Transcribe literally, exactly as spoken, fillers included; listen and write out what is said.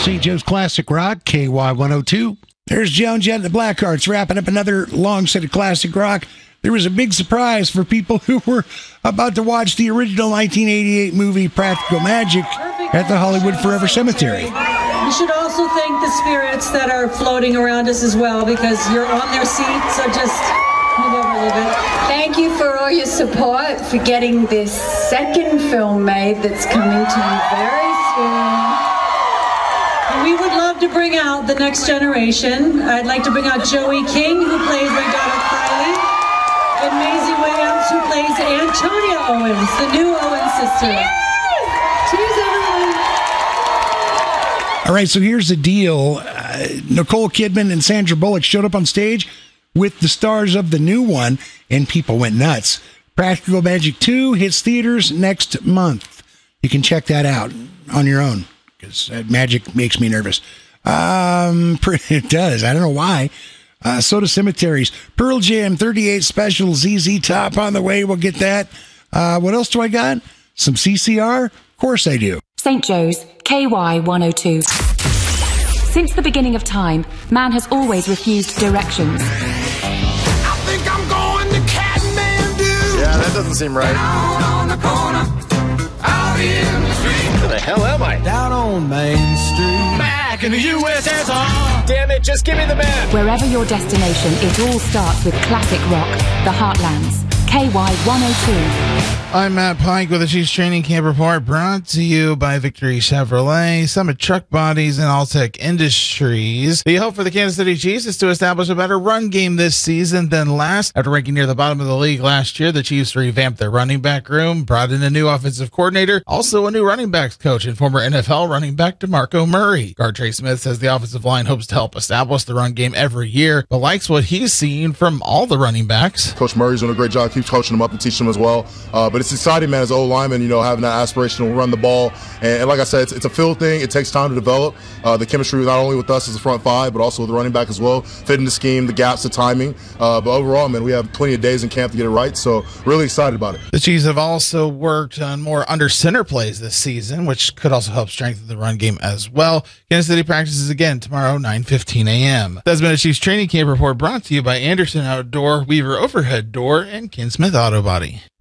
Saint Joe's Classic Rock, K Y one oh two. There's Joan Jett and the Blackhearts wrapping up another long set of classic rock. There was a big surprise for people who were about to watch the original nineteen eighty-eight movie Practical Magic at the Hollywood Forever Cemetery. We should also thank the spirits that are floating around us as well, because you're on their seat, so just move over a little bit. Thank you for all your support for getting this second film made that's coming to you very soon. We would love to bring out the next generation. I'd like to bring out Joey King, who plays my daughter Kylie, and Maisie Williams, who plays Antonia Owens, the new Owens sister. Cheers, everyone. All right, so here's the deal. Uh, Nicole Kidman and Sandra Bullock showed up on stage with the stars of the new one, and people went nuts. Practical Magic two hits theaters next month. You can check that out on your own, because uh, magic makes me nervous. Um, it does. I don't know why. Uh, so do cemeteries. Pearl Jam thirty-eight special, Z Z Top on the way. We'll get that. Uh, what else do I got? Some C C R? Of course I do. Saint Joe's, K Y one oh two. Since the beginning of time, man has always refused directions. I think I'm going to Kathmandu. Yeah, that doesn't seem right. Down on the corner, out in the street. Where the hell am I? Down on Main Street. Back in the U S S R. Damn it, just give me the map. Wherever your destination, it all starts with classic rock, the Heartlands. K Y one oh two. I'm Matt Pike with the Chiefs Training Camp Report, brought to you by Victory Chevrolet, Summit Truck Bodies, and Alltech Industries. The hope for the Kansas City Chiefs is to establish a better run game this season than last. After ranking near the bottom of the league last year, the Chiefs revamped their running back room, brought in a new offensive coordinator, also a new running backs coach, and former N F L running back DeMarco Murray. Guard Trey Smith says the offensive line hopes to help establish the run game every year, but likes what he's seen from all the running backs. Coach Murray's doing a great job, keeps coaching them up and teaching them as well. Uh, but it's exciting, man, as an old lineman, you know, having that aspiration to run the ball. And, and like I said, it's, it's a field thing. It takes time to develop. Uh, the chemistry not only with us as a front five, but also with the running back as well, fitting the scheme, the gaps, the timing. Uh, but overall, man, we have plenty of days in camp to get it right. So really excited about it. The Chiefs have also worked on more under center plays this season, which could also help strengthen the run game as well. Kansas City practices again tomorrow, nine fifteen a.m. That's been a Chiefs Training Camp Report brought to you by Anderson Outdoor, Weaver Overhead Door, and Ken Smith Auto Body.